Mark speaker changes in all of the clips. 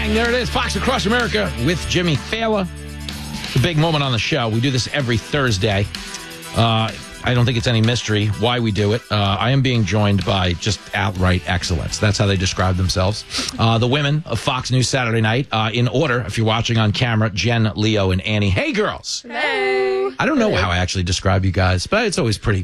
Speaker 1: bang, there it is. Fox Across America with Jimmy Fallon. It's a big moment on the show. We do this every Thursday. I don't think it's any mystery why we do it. I am being joined by just outright excellence. That's how they describe themselves. The women of Fox News Saturday Night. In order, if you're watching on camera, Jen, Leo, and Annie. Hey, girls.
Speaker 2: Hey.
Speaker 1: I don't know how I actually describe you guys, but it's always pretty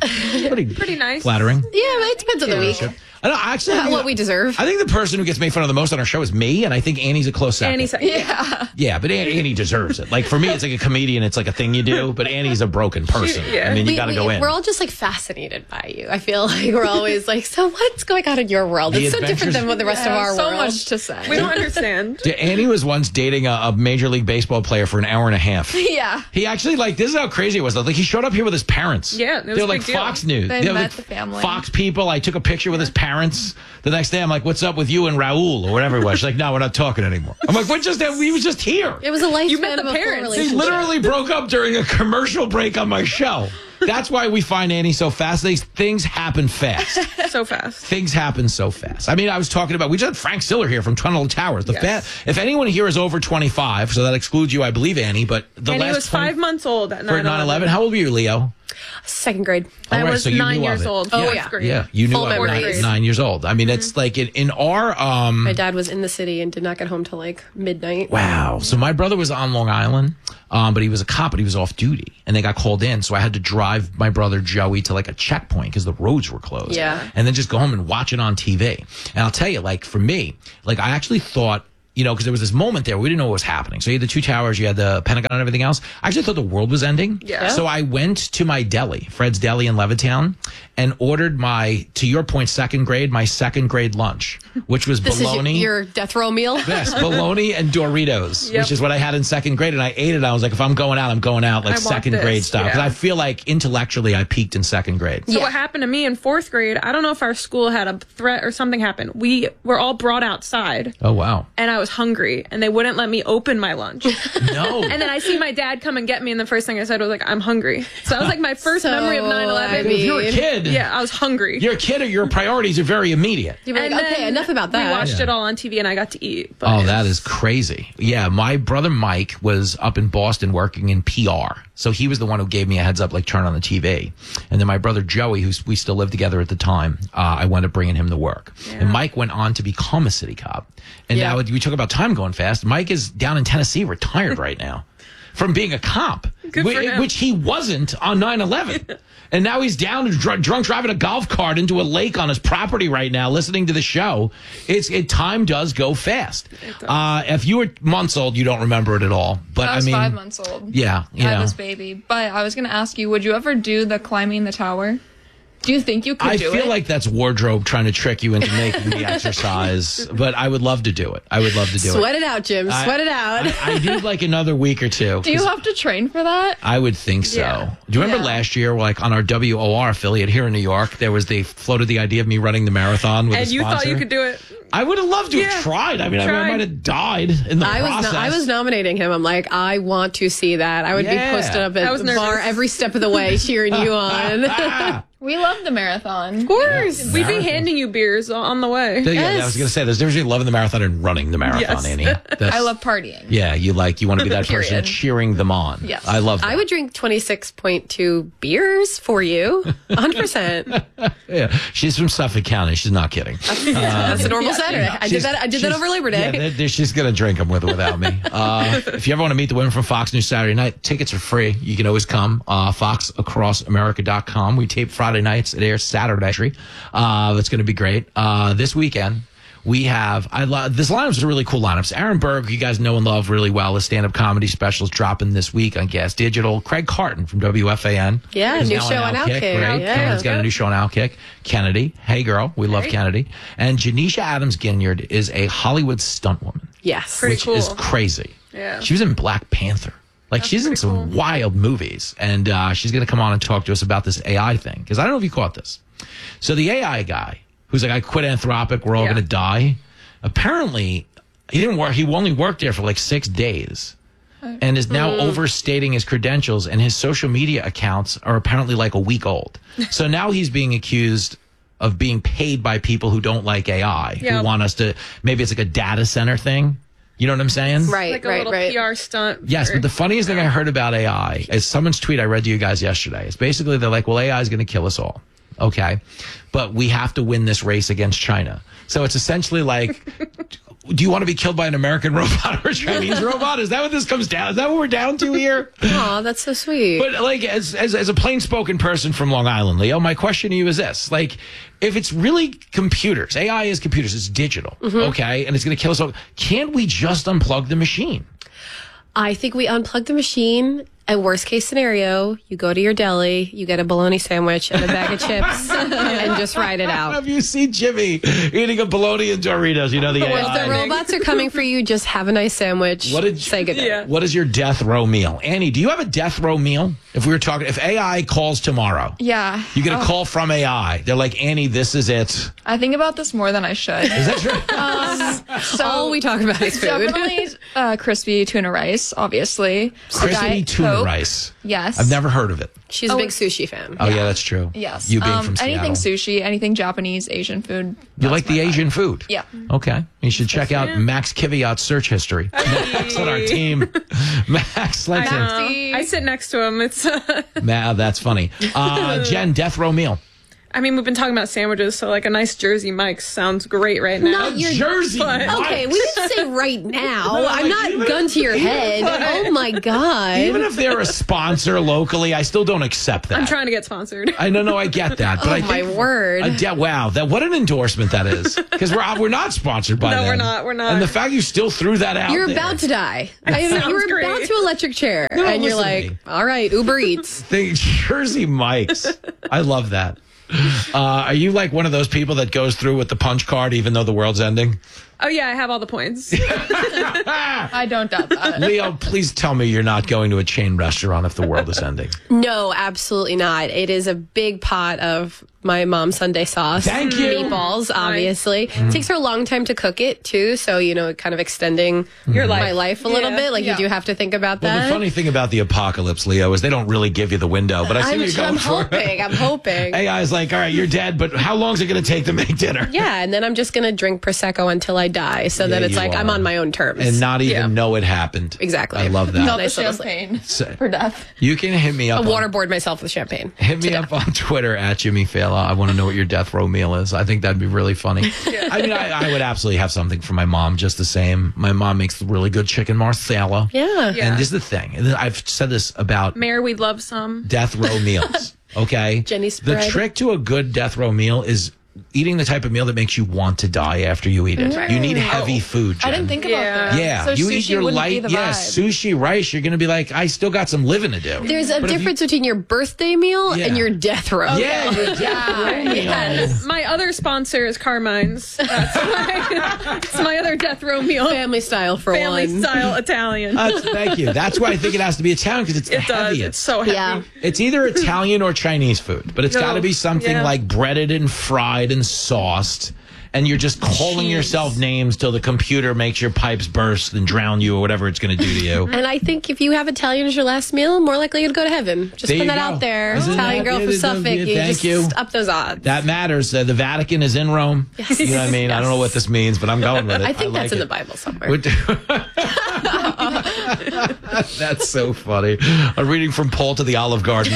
Speaker 2: nice.
Speaker 1: Flattering.
Speaker 3: Yeah, it depends on the week.
Speaker 1: I know, actually,
Speaker 3: What we deserve.
Speaker 1: I think the person who gets made fun of the most on our show is me, and I think Annie's a close second.
Speaker 2: Annie's
Speaker 1: Yeah, but Annie deserves it. Like, for me, it's like a comedian. It's like a thing you do, but Annie's a broken person.
Speaker 2: Yeah.
Speaker 1: I mean, you got to go in.
Speaker 3: We're all just like fascinated by you. I feel like we're always like, so what's going on in your world?
Speaker 1: The
Speaker 3: It's so different than what the rest of our
Speaker 2: so
Speaker 3: world.
Speaker 2: much to say. We don't understand.
Speaker 1: Annie was once dating a Major League Baseball player for an hour and a half.
Speaker 3: Yeah.
Speaker 1: He actually, like, this is how crazy it was. Like, he showed up here with his parents.
Speaker 2: Yeah, it was
Speaker 1: They're
Speaker 2: a
Speaker 1: like
Speaker 2: big deal.
Speaker 1: Fox News.
Speaker 4: They
Speaker 1: They're
Speaker 4: met
Speaker 1: like
Speaker 4: the family.
Speaker 1: Fox people. I took a picture with his parents. The next day, I'm like, what's up with you and Raul or whatever it was? She's like, no, we're not talking anymore. I'm like, we was just here.
Speaker 3: It was a lifespan
Speaker 2: You met the
Speaker 3: of a full
Speaker 2: parents.
Speaker 1: They
Speaker 3: relationship.
Speaker 1: literally broke up during a commercial break on my show. That's why we find Annie so fascinating. Things happen fast.
Speaker 2: So fast.
Speaker 1: Things happen so fast. I mean, I was talking about, we just had Frank Siller here from Tunnel Towers. If anyone here is over 25, so that excludes you, I believe, Annie, but the
Speaker 2: And
Speaker 1: last
Speaker 2: he was 5 months old at 9/11.
Speaker 1: for 9/11. How old were you, Leo?
Speaker 3: Second grade.
Speaker 1: All
Speaker 2: I
Speaker 1: right,
Speaker 2: was
Speaker 1: so you
Speaker 2: 9
Speaker 1: knew
Speaker 2: years
Speaker 1: of it.
Speaker 2: old.
Speaker 3: Oh,
Speaker 2: Fourth
Speaker 3: yeah.
Speaker 2: grade.
Speaker 1: Yeah, you knew
Speaker 3: Full
Speaker 1: I was
Speaker 3: memories.
Speaker 1: 9 years old. I mean, it's like in our
Speaker 3: My dad was in the city and did not get home till like midnight.
Speaker 1: wow. So my brother was on Long Island, but he was a cop, but he was off duty, and they got called in. So I had to drive my brother Joey to like a checkpoint because the roads were closed.
Speaker 3: Yeah.
Speaker 1: And then just go home and watch it on TV. And I'll tell you, like for me, like I actually thought, you know, because there was this moment there, we didn't know what was happening. So you had the two towers, you had the Pentagon and everything else. I actually thought the world was ending.
Speaker 2: Yeah.
Speaker 1: So I went to my deli, Fred's Deli in Levittown, and ordered my, to your point, second grade lunch, which was
Speaker 3: This
Speaker 1: bologna.
Speaker 3: is your death row meal?
Speaker 1: Yes, bologna and Doritos,
Speaker 2: Yep.
Speaker 1: which is what I had in second grade. And I ate it. I was like, if I'm going out, I'm going out like
Speaker 2: I want
Speaker 1: second
Speaker 2: this,
Speaker 1: grade style. Because
Speaker 2: yeah.
Speaker 1: I feel like intellectually I peaked in second grade.
Speaker 2: So what happened to me in fourth grade, I don't know if our school had a threat or something happened. We were all brought outside,
Speaker 1: Oh, wow.
Speaker 2: and I was hungry, and they wouldn't let me open my lunch.
Speaker 1: No.
Speaker 2: And then I see my dad come and get me, and the first thing I said was like, I'm hungry. So that was like my first
Speaker 3: So,
Speaker 2: memory of 9/11.
Speaker 1: if you're a kid,
Speaker 2: Yeah, I was hungry.
Speaker 1: you're a kid or your priorities are very immediate.
Speaker 3: You'd be like,
Speaker 2: And
Speaker 3: okay,
Speaker 2: then
Speaker 3: enough about that.
Speaker 2: We watched
Speaker 1: Yeah.
Speaker 2: it all on TV, and I got to eat. But
Speaker 1: Oh, that is crazy. Yeah, my brother Mike was up in Boston working in PR. So he was the one who gave me a heads up, like turn on the TV. And then my brother Joey, we still lived together at the time, I wound up bringing him to work. And Mike went on to become a city cop. And now we talk about time going fast. Mike is down in Tennessee, retired right now from being a cop,
Speaker 2: Good for him.
Speaker 1: which he wasn't on 9/11. And now he's down drunk driving a golf cart into a lake on his property right now, listening to the show. Time does go fast. If you were months old, you don't remember it at all. But
Speaker 4: I was
Speaker 1: mean,
Speaker 4: 5 months old.
Speaker 1: yeah,
Speaker 4: I had this baby. But I was going to ask you, would you ever do the climbing the tower? Do you think you could
Speaker 1: I
Speaker 4: do it?
Speaker 1: feel like that's wardrobe trying to trick you into making the exercise, but I would love to do it. I would love to do
Speaker 3: Sweat
Speaker 1: it.
Speaker 3: it out, Jim. Sweat it out.
Speaker 1: I need like another week or two.
Speaker 4: Do you have to train for that?
Speaker 1: I would think so.
Speaker 2: Yeah.
Speaker 1: Do you remember
Speaker 4: Yeah.
Speaker 1: last year, like on our WOR affiliate here in New York, they floated the idea of me running the marathon with
Speaker 2: and
Speaker 1: a
Speaker 2: you
Speaker 1: sponsor?
Speaker 2: thought you could do it.
Speaker 1: I would have loved to have
Speaker 2: Yeah.
Speaker 1: tried. I mean, I
Speaker 2: Tried.
Speaker 1: might have died in the process.
Speaker 3: I was nominating him. I'm like, I want to see that. I would
Speaker 1: Yeah.
Speaker 3: be posted up
Speaker 2: I
Speaker 3: at
Speaker 2: was
Speaker 3: the bar
Speaker 2: nervous.
Speaker 3: every step of the way, cheering you on.
Speaker 4: We love the marathon.
Speaker 3: Of course.
Speaker 2: We'd be handing you beers on the way.
Speaker 1: Yeah, I
Speaker 3: Yes.
Speaker 1: was going to say, there's a difference between loving the marathon and running the marathon,
Speaker 2: Yes.
Speaker 1: Annie. That's,
Speaker 4: I love partying.
Speaker 1: Yeah, you want to be that person
Speaker 4: Period.
Speaker 1: cheering them on.
Speaker 4: Yes.
Speaker 1: I love that.
Speaker 3: I would drink 26.2 beers for you. 100%.
Speaker 1: Yeah, she's from Suffolk County. She's not kidding.
Speaker 3: That's a normal Saturday. I did that over Labor Day.
Speaker 1: Yeah, she's going to drink them with or without me. If you ever want to meet the women from Fox News Saturday Night, tickets are free. You can always come. FoxAcrossAmerica.com. We tape Friday nights. It airs Saturday. That's going to be great. This weekend, we have, this lineup's a really cool lineups. Aaron Berg, you guys know and love really well. His stand-up comedy specials dropping this week on Gas Digital. Craig Carton from WFAN.
Speaker 3: Yeah,
Speaker 1: who's
Speaker 3: new
Speaker 1: now
Speaker 3: show
Speaker 1: on
Speaker 3: on Outkick.
Speaker 1: Right?
Speaker 3: Yeah.
Speaker 1: Kevin's got a new show on Outkick. Kennedy. Hey, girl. We love Kennedy. And Janisha Adams Ginyard is a Hollywood stunt woman.
Speaker 3: Yes.
Speaker 1: Which is
Speaker 2: cool.
Speaker 1: crazy.
Speaker 2: Yeah.
Speaker 1: She was in Black Panther. Like, she's in some wild movies. And she's going to come on and talk to us about this AI thing. Because I don't know if you caught this. So the AI guy, who's like, I quit Anthropic, we're all going to die. Apparently, he didn't work. He only worked there for like 6 days. And is now overstating his credentials. And his social media accounts are apparently like a week old. So now he's being accused of being paid by people who don't like AI.
Speaker 2: Yeah.
Speaker 1: Who want us to, maybe it's like a data center thing. You know what I'm saying?
Speaker 3: Right,
Speaker 2: Like a
Speaker 3: right,
Speaker 2: little
Speaker 3: right.
Speaker 2: PR stunt.
Speaker 1: Yes,
Speaker 2: for-
Speaker 1: but the funniest thing I heard about AI is someone's tweet I read to you guys yesterday. It's basically they're like, well, AI is going to kill us all. Okay. But we have to win this race against China. So it's essentially like, do you want to be killed by an American robot or a Chinese robot? Is that what this comes down? Is that what we're down to here?
Speaker 3: Aw, that's so sweet.
Speaker 1: But like, as a plain spoken person from Long Island, Leo, my question to you is this: like, if it's really computers, AI is computers, it's digital, okay, and it's going to kill us all. Can't we just unplug the machine?
Speaker 3: I think we unplug the machine. And worst case scenario, you go to your deli, you get a bologna sandwich and a bag of chips, and just ride it out.
Speaker 1: Have you seen Jimmy eating a bologna and Doritos? You know the
Speaker 3: If
Speaker 1: AI.
Speaker 3: the robots are coming for you, just have a nice sandwich.
Speaker 1: What did
Speaker 3: say goodnight.
Speaker 2: Yeah.
Speaker 1: What is your death row meal, Annie? Do you have a death row meal? If we were talking, if AI calls tomorrow,
Speaker 4: Yeah.
Speaker 1: you get a call from AI. They're like, Annie, this is it.
Speaker 4: I think about this more than I should.
Speaker 1: Is that true?
Speaker 4: So
Speaker 3: All we talk about is food.
Speaker 4: definitely crispy tuna rice, obviously.
Speaker 1: Crispy
Speaker 4: Diet
Speaker 1: tuna
Speaker 4: Coke.
Speaker 1: rice.
Speaker 4: Yes.
Speaker 1: I've never heard of it.
Speaker 3: She's a big sushi fan.
Speaker 1: Oh yeah, that's true.
Speaker 4: Yes.
Speaker 1: You being from Seattle.
Speaker 4: anything sushi, anything Japanese, Asian food.
Speaker 1: You like the Asian food?
Speaker 4: Yeah.
Speaker 1: Okay. You should check out Max Kiviat's search history. Max on our team. Max, let's in.
Speaker 2: I sit next to him. It's.
Speaker 1: That's funny. Jen, death row meal.
Speaker 2: I mean, we've been talking about sandwiches, so like a nice Jersey Mike's sounds great right now.
Speaker 3: Not your
Speaker 1: Jersey.
Speaker 3: Okay, we didn't say right now.
Speaker 1: No,
Speaker 3: I'm
Speaker 1: like,
Speaker 3: not gun to your head. Oh my god.
Speaker 1: Even if they're a sponsor locally, I still don't accept that.
Speaker 2: I'm trying to get sponsored.
Speaker 1: I know, I get that, but
Speaker 3: Oh
Speaker 1: I
Speaker 3: my
Speaker 1: think
Speaker 3: word.
Speaker 1: wow, what an endorsement that is. Because we're not sponsored by
Speaker 2: No,
Speaker 1: them.
Speaker 2: we're not, we're not.
Speaker 1: And the fact you still threw that out,
Speaker 3: You're
Speaker 1: there.
Speaker 3: about to die. You
Speaker 2: sounds
Speaker 3: were
Speaker 2: great.
Speaker 3: about to electric chair,
Speaker 1: No,
Speaker 3: and you're
Speaker 1: listen to
Speaker 3: like,
Speaker 1: me.
Speaker 3: all right, Uber Eats.
Speaker 1: The Jersey Mike's. I love that. Are you like one of those people that goes through with the punch card even though the world's ending?
Speaker 2: Oh yeah, I have all the points.
Speaker 4: I don't doubt that.
Speaker 1: Leo, please tell me you're not going to a chain restaurant if the world is ending.
Speaker 3: No, absolutely not. It is a big pot of my mom's Sunday sauce.
Speaker 1: Thank you.
Speaker 3: Meatballs, obviously. It takes her a long time to cook it, too. So, kind of extending
Speaker 2: Your
Speaker 3: my
Speaker 2: life.
Speaker 3: life a little
Speaker 2: Yeah.
Speaker 3: bit. Like,
Speaker 4: Yeah.
Speaker 3: you do have to think about
Speaker 1: Well,
Speaker 3: that.
Speaker 1: the funny thing about the apocalypse, Leo, is they don't really give you the window. But I see you're going
Speaker 3: I'm
Speaker 1: for
Speaker 3: hoping. I'm hoping.
Speaker 1: AI is like, all right, you're dead, but how long is it going to take to make dinner?
Speaker 3: Yeah, and then I'm just going to drink Prosecco until I die. So then it's
Speaker 1: you
Speaker 3: like I'm
Speaker 1: are.
Speaker 3: on my own terms.
Speaker 1: And not even
Speaker 2: Yeah.
Speaker 1: know it happened.
Speaker 3: Exactly.
Speaker 1: I love that.
Speaker 4: Not the
Speaker 3: Nice little
Speaker 4: champagne
Speaker 1: So-
Speaker 4: for death.
Speaker 1: You can hit me up.
Speaker 3: I
Speaker 1: on-
Speaker 3: waterboard myself with champagne.
Speaker 1: Hit me up on Twitter at Jimmy Fallon. I want to know what your death row meal is. I think that'd be really funny. I mean, I would absolutely have something for my mom just the same. My mom makes really good chicken marsala.
Speaker 3: Yeah.
Speaker 2: Yeah.
Speaker 1: And this is the thing. And I've said this about
Speaker 2: Mayor, we'd love some.
Speaker 1: death row meals. Okay?
Speaker 3: Jenny's
Speaker 1: The
Speaker 3: spread.
Speaker 1: trick to a good death row meal is eating the type of meal that makes you want to die after you eat it. You need heavy food, Jen.
Speaker 4: I didn't think
Speaker 2: Yeah.
Speaker 4: about that.
Speaker 1: Yeah,
Speaker 4: So
Speaker 1: you
Speaker 4: sushi
Speaker 1: eat your
Speaker 4: wouldn't be
Speaker 1: light,
Speaker 4: the
Speaker 1: yes,
Speaker 4: vibe.
Speaker 1: sushi, rice. You're going to be like, I still got some living to do.
Speaker 3: There's a
Speaker 1: But if you-
Speaker 3: difference between your birthday meal
Speaker 1: Yeah.
Speaker 3: and your death row.
Speaker 1: Yeah, your death row meal.
Speaker 2: Yes. My other sponsor is Carmine's. It's my other death row meal.
Speaker 3: Family style for
Speaker 2: Family
Speaker 3: one.
Speaker 2: style Italian.
Speaker 1: Thank you. That's why I think it has to be Italian because it's the
Speaker 2: It does.
Speaker 1: heaviest.
Speaker 2: It's so heavy.
Speaker 3: Yeah.
Speaker 1: It's either Italian or Chinese food, but it's
Speaker 2: No.
Speaker 1: got to be something
Speaker 2: Yeah.
Speaker 1: like breaded and fried and sauced. And you're just calling yourself names till the computer makes your pipes burst and drown you or whatever it's going to do to you.
Speaker 3: And I think if you have Italian as your last meal, more likely you'd go to heaven. Just
Speaker 1: There
Speaker 3: put
Speaker 1: you
Speaker 3: that
Speaker 1: go.
Speaker 3: out there.
Speaker 1: Isn't
Speaker 3: Italian
Speaker 1: that-
Speaker 3: girl
Speaker 1: yeah,
Speaker 3: from Suffolk. You
Speaker 1: thank
Speaker 3: just
Speaker 1: you.
Speaker 3: up those odds.
Speaker 1: That matters. The Vatican is in Rome.
Speaker 3: Yes.
Speaker 1: You know what I mean? I don't know what this means, but I'm going with it.
Speaker 3: I think
Speaker 1: like
Speaker 3: that's in
Speaker 1: it.
Speaker 3: the Bible somewhere.
Speaker 1: Would- That's so funny. I'm reading from Paul to the Olive Garden.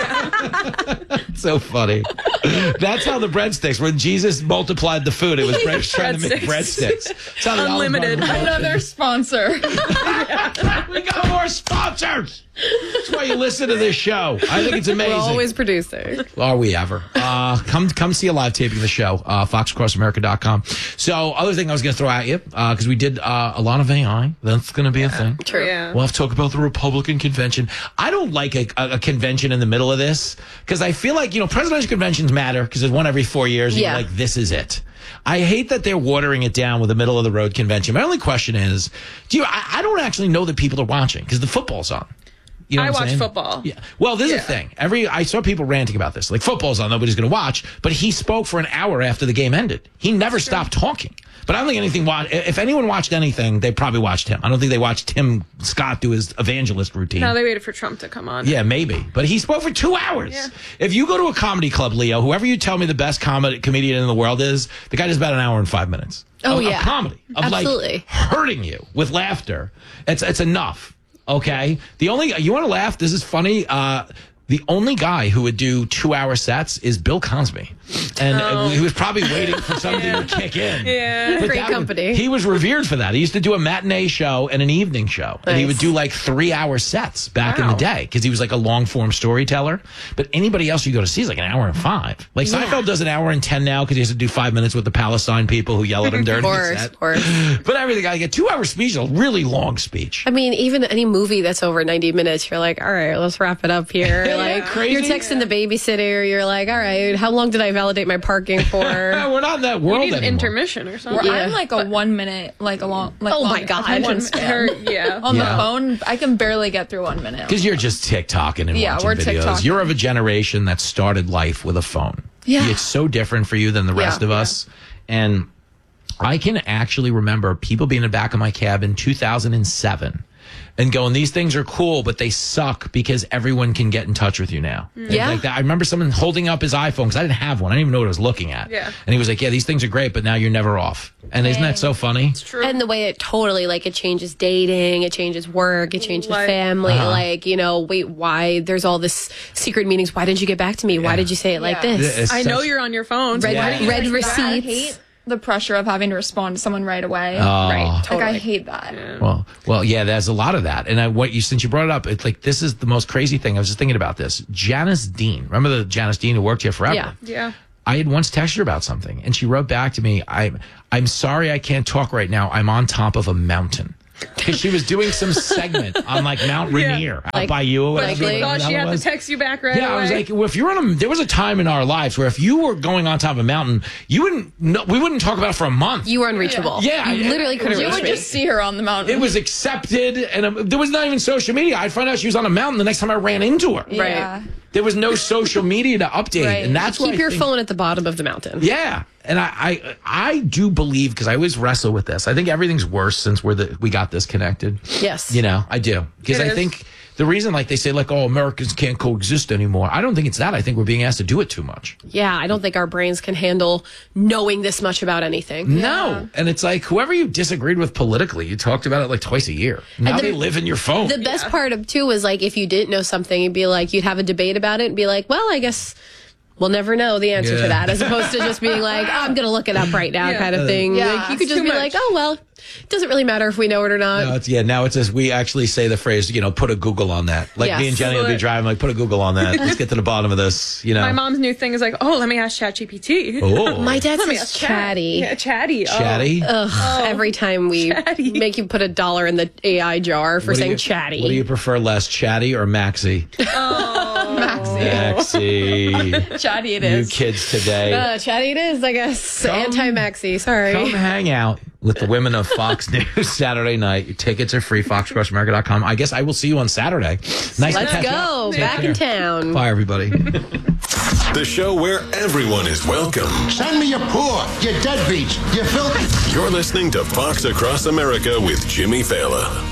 Speaker 1: So funny. That's how the breadsticks. When Jesus multiplied the food, it was trying to make breadsticks. That's how the Olive
Speaker 2: Unlimited.
Speaker 1: Garden was.
Speaker 4: Another sponsor.
Speaker 1: We got more sponsors. That's why you listen to this show. I think it's amazing.
Speaker 3: We're always producing.
Speaker 1: Are we ever? Come see a live taping of the show, foxcrossamerica.com. So, other thing I was going to throw at you, because we did a lot of AI. That's going to be a thing.
Speaker 3: True.
Speaker 2: Yeah.
Speaker 1: We'll have to talk about the Republican convention. I don't like a convention in the middle of this because I feel like, presidential conventions matter because there's one every 4 years. And
Speaker 3: Yeah.
Speaker 1: you're like, this is it. I hate that they're watering it down with a middle of the road convention. My only question is, I don't actually know that people are watching because the football's on. You know
Speaker 2: I
Speaker 1: what I'm
Speaker 2: watch
Speaker 1: saying?
Speaker 2: football.
Speaker 1: Yeah. Well, this is
Speaker 2: Yeah.
Speaker 1: the thing. I saw people ranting about this. Like, football's on, nobody's going to watch. But he spoke for an hour after the game ended. He never stopped talking. But I don't think if anyone watched anything, they probably watched him. I don't think they watched Tim Scott do his evangelist routine.
Speaker 2: No, they waited for Trump to come on.
Speaker 1: Yeah, maybe. But he spoke for 2 hours.
Speaker 2: Yeah.
Speaker 1: If you go to a comedy club, Leo, whoever you tell me the best comedian in the world is, the guy does about an hour and 5 minutes.
Speaker 3: Oh,
Speaker 1: of
Speaker 3: yeah.
Speaker 1: comedy, of
Speaker 3: Absolutely.
Speaker 1: like hurting you with laughter. It's enough. Okay. You want to laugh? This is funny. The only guy who would do 2-hour sets is Bill Cosby. And he was probably waiting for something to kick in.
Speaker 2: Yeah.
Speaker 1: But
Speaker 3: Great company.
Speaker 1: he was revered for that. He used to do a matinee show and an evening show. And he
Speaker 3: Nice.
Speaker 1: would do like 3-hour sets back in the day because he was like a long form storyteller. But anybody else you go to see is like an hour and 5. Like Seinfeld does an hour and 10 now because he has to do 5 minutes with the Palestine people who yell at him during the set.
Speaker 3: Of course.
Speaker 1: But everything, I get 2-hour speech, a really long speech.
Speaker 3: I mean, even any movie that's over 90 minutes, you're like, all right, let's wrap it up here. Like,
Speaker 1: Crazy.
Speaker 3: you're texting the babysitter. You're like, all right, how long did I validate my parking for?
Speaker 1: We're not in that
Speaker 2: You
Speaker 1: world
Speaker 2: need an
Speaker 1: anymore.
Speaker 2: intermission or something.
Speaker 4: I'm like a 1 minute, like a long, like
Speaker 3: Oh my
Speaker 4: long
Speaker 3: God.
Speaker 4: attention
Speaker 2: One-
Speaker 4: span.
Speaker 2: yeah.
Speaker 4: On
Speaker 1: Yeah.
Speaker 4: the phone, I can barely get through 1 minute.
Speaker 1: Because you're just TikToking and
Speaker 4: Yeah,
Speaker 1: watching
Speaker 4: we're
Speaker 1: videos.
Speaker 4: TikToking.
Speaker 1: You're of a generation that started life with a phone.
Speaker 3: Yeah.
Speaker 1: It's so different for you than the rest of us. And I can actually remember people being in the back of my cab in 2007 and going, these things are cool, but they suck because everyone can get in touch with you now. And
Speaker 3: Yeah.
Speaker 1: like that. I remember someone holding up his iPhone because I didn't have one. I didn't even know what I was looking at.
Speaker 2: Yeah.
Speaker 1: And he was like, yeah, these things are great, but now you're never off. And isn't that so funny?
Speaker 2: True.
Speaker 3: And the way it totally, like, it changes dating, it changes work, it changes
Speaker 2: Like-
Speaker 3: family. Like, you know, wait, why? There's all this secret meetings. Why didn't you get back to me? Why did you say it like
Speaker 4: Yeah.
Speaker 3: this?
Speaker 1: It's
Speaker 2: I know
Speaker 1: such-
Speaker 2: you're on your phone. So
Speaker 3: Red,
Speaker 2: why don't you
Speaker 3: red
Speaker 2: text me back?
Speaker 4: I
Speaker 3: receipts.
Speaker 4: hate the pressure of having to respond to someone right away.
Speaker 1: Oh.
Speaker 3: Right.
Speaker 4: Like, I hate that.
Speaker 1: Well, yeah, there's a lot of that. And since you brought it up, it's like, this is the most crazy thing. I was just thinking about this. Janice Dean, remember the Janice Dean who worked here forever?
Speaker 3: Yeah.
Speaker 2: Yeah.
Speaker 1: I had once texted her about something and she wrote back to me, I'm sorry I can't talk right now. I'm on top of a mountain. Because she was doing some segment on like Mount Rainier out
Speaker 3: Like-
Speaker 1: by you. Or whatever
Speaker 3: likely.
Speaker 1: the
Speaker 2: Thought
Speaker 1: hell
Speaker 2: she
Speaker 1: it
Speaker 2: had to
Speaker 1: was.
Speaker 2: text you back right
Speaker 1: Yeah,
Speaker 2: away.
Speaker 1: I was like, well, if you're there was a time in our lives where if you were going on top of a mountain, we wouldn't talk about it for a month.
Speaker 3: You were unreachable.
Speaker 1: Yeah.
Speaker 3: You literally couldn't
Speaker 4: You
Speaker 3: reach
Speaker 4: would
Speaker 3: me.
Speaker 4: just see her on the mountain.
Speaker 1: It was accepted, and there was not even social media. I'd find out she was on a mountain the next time I ran into her.
Speaker 4: Yeah.
Speaker 1: There was no social media to update,
Speaker 4: Right.
Speaker 1: and that's why
Speaker 3: Keep your phone at the bottom of the mountain.
Speaker 1: Yeah, and I do believe, because I always wrestle with this. I think everything's worse since we got this connected.
Speaker 3: Yes.
Speaker 1: You know, I do, because
Speaker 2: It
Speaker 1: I
Speaker 2: is.
Speaker 1: think the reason, like they say, like, oh, Americans can't coexist anymore. I don't think it's that. I think we're being asked to do it too much.
Speaker 3: Yeah, I don't think our brains can handle knowing this much about anything.
Speaker 1: No, and it's like whoever you disagreed with politically, you talked about it like twice a year. Now they live in your phone.
Speaker 3: The best part of too was like if you didn't know something, you'd be like, you'd have a debate about it and be like, well, I guess we'll never know the answer
Speaker 1: Yeah.
Speaker 3: to that, as opposed to just being like, I'm going to look it up right now,
Speaker 2: Yeah.
Speaker 3: kind of thing.
Speaker 4: Yeah,
Speaker 3: Like, you could
Speaker 2: it's
Speaker 3: just
Speaker 2: too
Speaker 3: be
Speaker 2: much.
Speaker 3: like, oh, well, it doesn't really matter if we know it or not.
Speaker 1: Now it's as we actually say the phrase, put a Google on that. Like me
Speaker 3: Yes.
Speaker 1: and Jenny will be
Speaker 2: But-
Speaker 1: driving, like, put a Google on that. Let's get to the bottom of this,
Speaker 2: My mom's new thing is like, oh, let me ask ChatGPT.
Speaker 1: Oh,
Speaker 3: My dad
Speaker 2: Let me
Speaker 3: says
Speaker 2: ask
Speaker 3: chatty.
Speaker 2: Yeah, chatty. Oh.
Speaker 1: chatty.
Speaker 3: Every time we
Speaker 2: Chatty.
Speaker 3: make you put $1 in the AI jar for
Speaker 1: What do
Speaker 3: saying
Speaker 1: you-
Speaker 3: chatty.
Speaker 1: What do you prefer less, Chatty or Maxie? Maxie.
Speaker 4: Chatty it
Speaker 1: You
Speaker 4: is.
Speaker 1: kids today.
Speaker 3: Chatty it is, I guess.
Speaker 1: Come-
Speaker 3: Anti-Maxi, sorry.
Speaker 1: Come hang out with the women of Fox News Saturday night. Your tickets are free, foxcrossamerica.com. I guess I will see you on Saturday. Nice to
Speaker 3: Let's
Speaker 1: catch
Speaker 3: go.
Speaker 1: up. Take
Speaker 3: Back in
Speaker 1: care.
Speaker 3: town.
Speaker 1: Bye, everybody.
Speaker 5: The show where everyone is welcome.
Speaker 6: Send me your poor, your deadbeats, you filthy.
Speaker 5: You're listening to Fox Across America with Jimmy Fallon.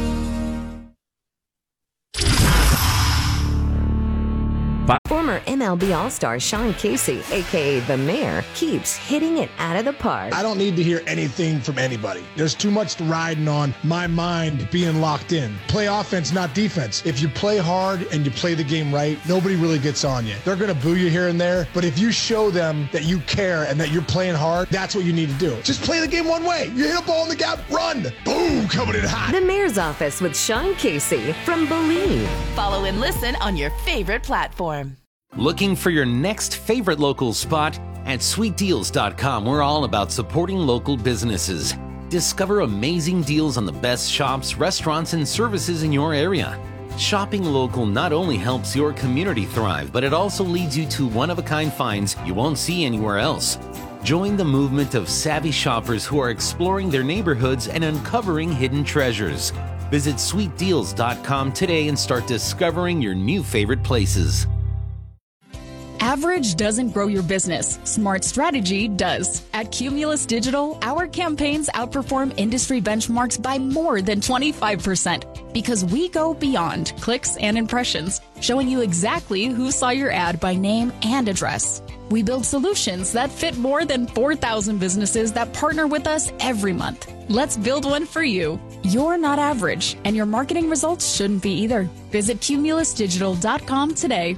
Speaker 7: Former MLB All-Star Sean Casey, a.k.a. The Mayor, keeps hitting it out of the park.
Speaker 8: I don't need to hear anything from anybody. There's too much riding on my mind being locked in. Play offense, not defense. If you play hard and you play the game right, nobody really gets on you. They're going to boo you here and there, but if you show them that you care and that you're playing hard, that's what you need to do. Just play the game one way. You hit a ball in the gap, run. Boom, coming in hot.
Speaker 7: The Mayor's Office with Sean Casey from Believe.
Speaker 9: Follow and listen on your favorite platform.
Speaker 10: Looking for your next favorite local spot? At sweetdeals.com, we're all about supporting local businesses. Discover amazing deals on the best shops, restaurants, and services in your area. Shopping local not only helps your community thrive, but it also leads you to one-of-a-kind finds you won't see anywhere else. Join the movement of savvy shoppers who are exploring their neighborhoods and uncovering hidden treasures. Visit sweetdeals.com today and start discovering your new favorite places.
Speaker 11: Average doesn't grow your business. Smart strategy does. At Cumulus Digital, our campaigns outperform industry benchmarks by more than 25% because we go beyond clicks and impressions, showing you exactly who saw your ad by name and address. We build solutions that fit more than 4,000 businesses that partner with us every month. Let's build one for you. You're not average, and your marketing results shouldn't be either. Visit cumulusdigital.com today.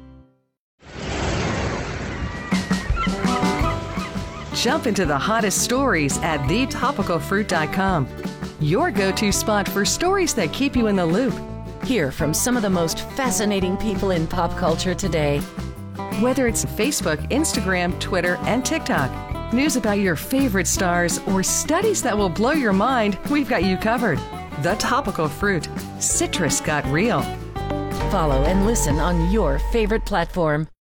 Speaker 12: Jump into the hottest stories at thetopicalfruit.com. Your go-to spot for stories that keep you in the loop.
Speaker 13: Hear from some of the most fascinating people in pop culture today.
Speaker 12: Whether it's Facebook, Instagram, Twitter, and TikTok, news about your favorite stars, or studies that will blow your mind, we've got you covered. The Topical Fruit. Citrus got real.
Speaker 13: Follow and listen on your favorite platform.